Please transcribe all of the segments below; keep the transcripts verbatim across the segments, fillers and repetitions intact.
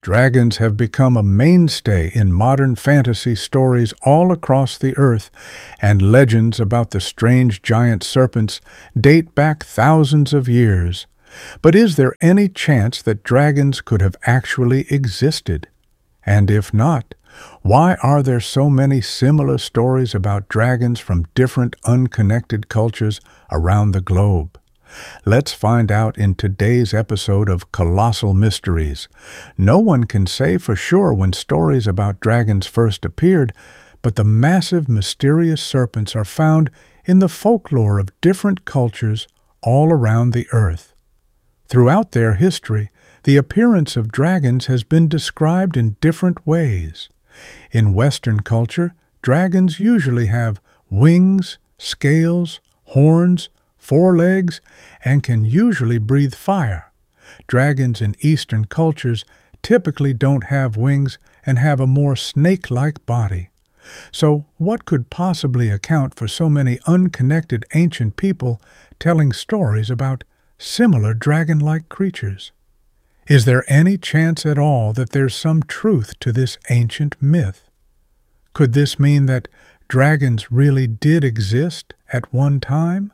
dragons have become a mainstay in modern fantasy stories all across the earth, and legends about the strange giant serpents date back thousands of years. But is there any chance that dragons could have actually existed? And if not, why are there so many similar stories about dragons from different unconnected cultures around the globe? Let's find out in today's episode of Colossal Mysteries. No one can say for sure when stories about dragons first appeared, but the massive, mysterious serpents are found in the folklore of different cultures all around the earth. Throughout their history, the appearance of dragons has been described in different ways. In Western culture, dragons usually have wings, scales, horns, four legs, and can usually breathe fire. Dragons in Eastern cultures typically don't have wings and have a more snake-like body. So what could possibly account for so many unconnected ancient people telling stories about similar dragon-like creatures? Is there any chance at all that there's some truth to this ancient myth? Could this mean that dragons really did exist at one time?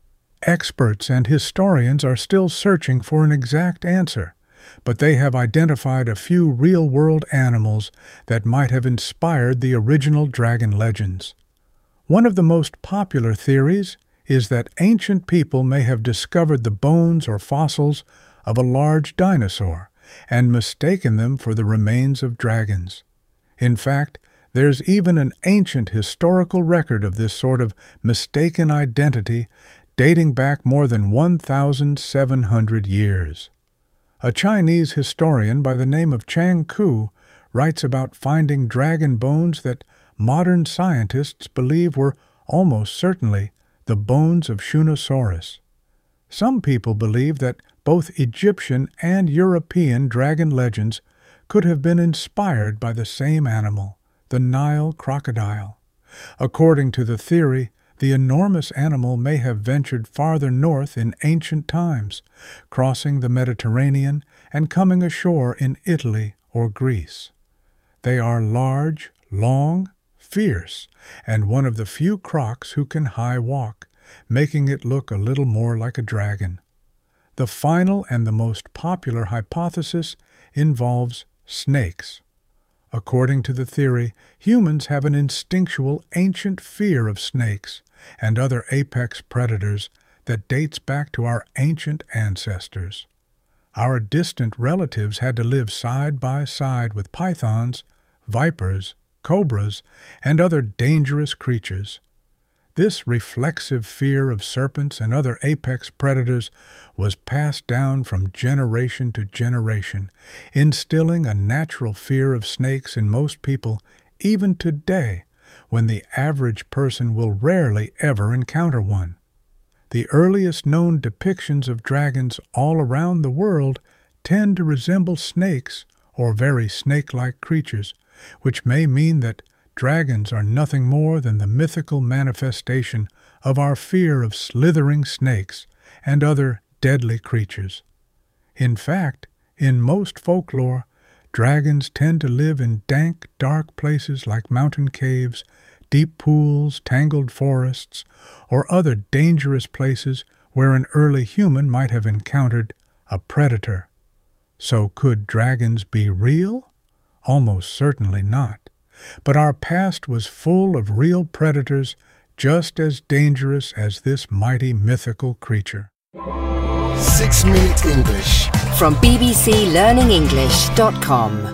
Experts and historians are still searching for an exact answer, but they have identified a few real-world animals that might have inspired the original dragon legends. One of the most popular theories is that ancient people may have discovered the bones or fossils of a large dinosaur and mistaken them for the remains of dragons. In fact, there's even an ancient historical record of this sort of mistaken identity dating back more than one thousand seven hundred years. A Chinese historian by the name of Chang Ku writes about finding dragon bones that modern scientists believe were almost certainly the bones of Shunosaurus. Some people believe that both Egyptian and European dragon legends could have been inspired by the same animal, the Nile crocodile. According to the theory, the enormous animal may have ventured farther north in ancient times, crossing the Mediterranean and coming ashore in Italy or Greece. They are large, long, fierce, and one of the few crocs who can high walk, making it look a little more like a dragon. The final and the most popular hypothesis involves snakes. According to the theory, humans have an instinctual ancient fear of snakes and other apex predators that dates back to our ancient ancestors. Our distant relatives had to live side by side with pythons, vipers, cobras, and other dangerous creatures. This reflexive fear of serpents and other apex predators was passed down from generation to generation, instilling a natural fear of snakes in most people even today, when the average person will rarely ever encounter one. The earliest known depictions of dragons all around the world tend to resemble snakes or very snake-like creatures, which may mean that dragons are nothing more than the mythical manifestation of our fear of slithering snakes and other deadly creatures. In fact, in most folklore, dragons tend to live in dank, dark places like mountain caves, deep pools, tangled forests, or other dangerous places where an early human might have encountered a predator. So could dragons be real? Almost certainly not. But our past was full of real predators just as dangerous as this mighty mythical creature. Six Minute English from b b c learning english dot com.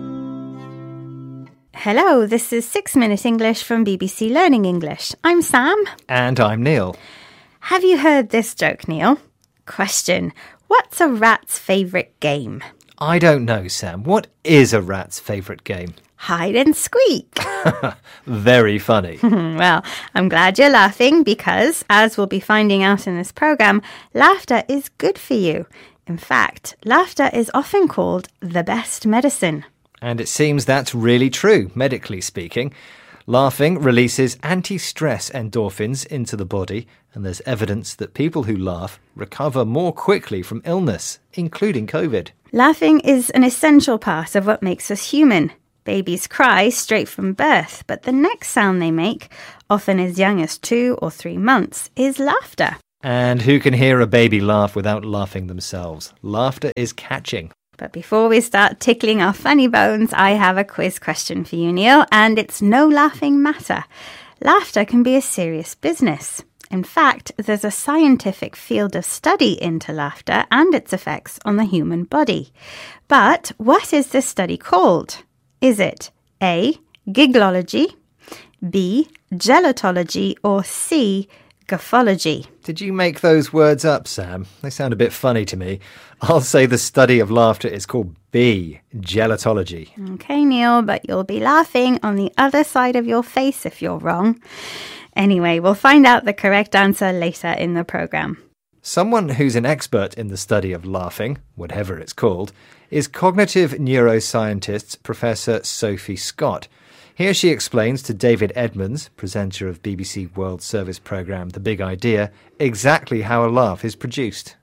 Hello, this is Six Minute English from B B C Learning English. I'm Sam. And I'm Neil. Have you heard this joke, Neil? Question: what's a rat's favourite game? I don't know, Sam. What is a rat's favourite game? Hide and squeak. Very funny. Well, I'm glad you're laughing because, as we'll be finding out in this programme, laughter is good for you. In fact, laughter is often called the best medicine. And it seems that's really true, medically speaking. Laughing releases anti-stress endorphins into the body, and there's evidence that people who laugh recover more quickly from illness, including COVID. Laughing is an essential part of what makes us human. Babies cry straight from birth, but the next sound they make, often as young as two or three months, is laughter. And who can hear a baby laugh without laughing themselves? Laughter is catching. But before we start tickling our funny bones, I have a quiz question for you, Neil, and it's no laughing matter. Laughter can be a serious business. In fact, there's a scientific field of study into laughter and its effects on the human body. But what is this study called? Is it A, giglology, B, gelotology, or C, graphology? Did you make those words up, Sam? They sound a bit funny to me. I'll say the study of laughter is called B, gelotology. Okay, Neil, but you'll be laughing on the other side of your face if you're wrong. Anyway, we'll find out the correct answer later in the programme. Someone who's an expert in the study of laughing, whatever it's called, is cognitive neuroscientist Professor Sophie Scott. Here she explains to David Edmonds, presenter of B B C World Service programme The Big Idea, exactly how a laugh is produced.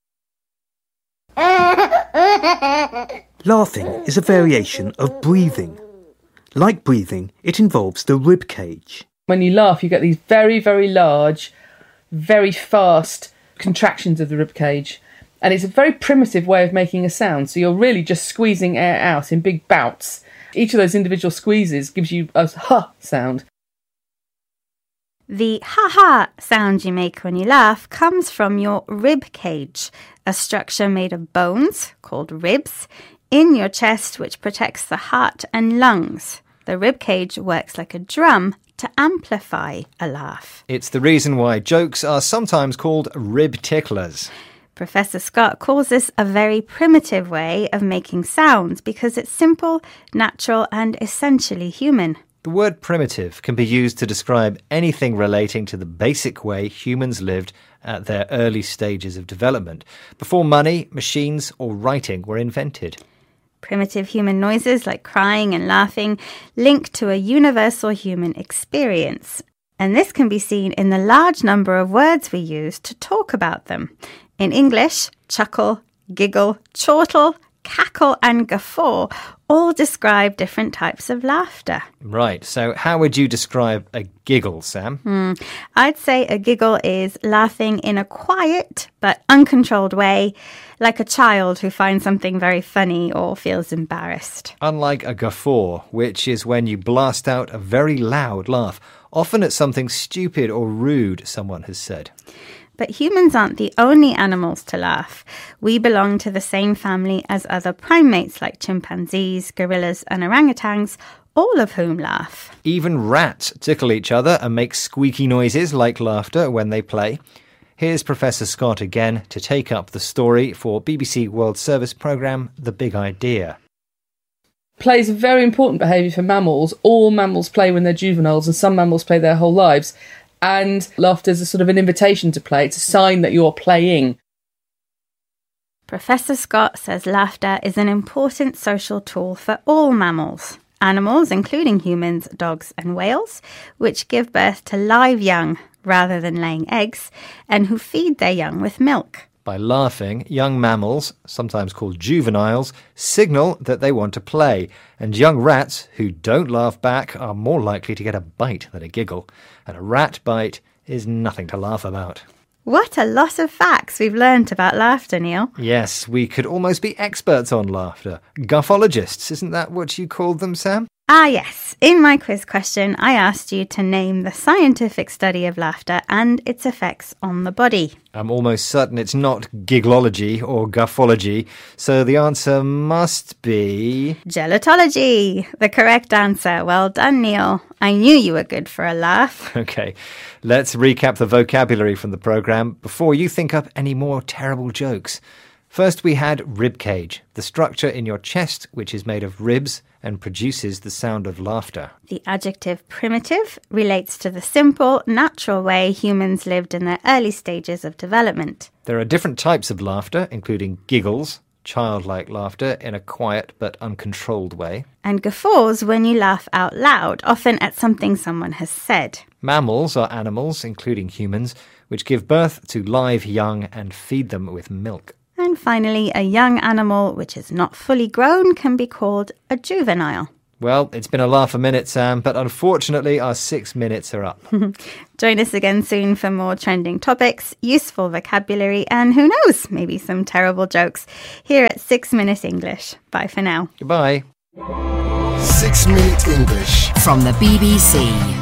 Laughing is a variation of breathing. Like breathing, it involves the rib cage. When you laugh, you get these very, very large, very fast contractions of the rib cage. And it's a very primitive way of making a sound. So you're really just squeezing air out in big bouts. Each of those individual squeezes gives you a ha sound. The ha-ha sound you make when you laugh comes from your rib cage, a structure made of bones, called ribs, in your chest which protects the heart and lungs. The rib cage works like a drum to amplify a laugh. It's the reason why jokes are sometimes called rib ticklers. Professor Scott calls this a very primitive way of making sounds because it's simple, natural, and essentially human. The word primitive can be used to describe anything relating to the basic way humans lived at their early stages of development, before money, machines, or writing were invented. Primitive human noises like crying and laughing link to a universal human experience. And this can be seen in the large number of words we use to talk about them. In English, chuckle, giggle, chortle, cackle and guffaw all describe different types of laughter. Right, so how would you describe a giggle, Sam? Hmm. I'd say a giggle is laughing in a quiet but uncontrolled way, like a child who finds something very funny or feels embarrassed. Unlike a guffaw, which is when you blast out a very loud laugh, often at something stupid or rude someone has said. But humans aren't the only animals to laugh. We belong to the same family as other primates like chimpanzees, gorillas and orangutans, all of whom laugh. Even rats tickle each other and make squeaky noises like laughter when they play. Here's Professor Scott again to take up the story for B B C World Service programme The Big Idea. Play is a very important behaviour for mammals. All mammals play when they're juveniles and some mammals play their whole lives. And laughter is a sort of an invitation to play. It's a sign that you're playing. Professor Scott says laughter is an important social tool for all mammals. Animals, including humans, dogs and whales, which give birth to live young rather than laying eggs, and who feed their young with milk. By laughing, young mammals, sometimes called juveniles, signal that they want to play, and young rats who don't laugh back are more likely to get a bite than a giggle, and a rat bite is nothing to laugh about. What a lot of facts we've learnt about laughter, Neil. Yes, we could almost be experts on laughter. Guffologists, isn't that what you called them, Sam? Ah, yes. In my quiz question, I asked you to name the scientific study of laughter and its effects on the body. I'm almost certain it's not giglology or guffology, so the answer must be... gelotology, the correct answer. Well done, Neil. I knew you were good for a laugh. OK, let's recap the vocabulary from the programme before you think up any more terrible jokes. First, we had ribcage, the structure in your chest which is made of ribs and produces the sound of laughter. The adjective primitive relates to the simple, natural way humans lived in their early stages of development. There are different types of laughter, including giggles, childlike laughter in a quiet but uncontrolled way. And guffaws when you laugh out loud, often at something someone has said. Mammals are animals, including humans, which give birth to live young and feed them with milk. And finally, a young animal which is not fully grown can be called a juvenile. Well, it's been a laugh a minute, Sam, but unfortunately our six minutes are up. Join us again soon for more trending topics, useful vocabulary, and who knows, maybe some terrible jokes here at Six Minute English. Bye for now. Goodbye. Six Minute English From the B B C.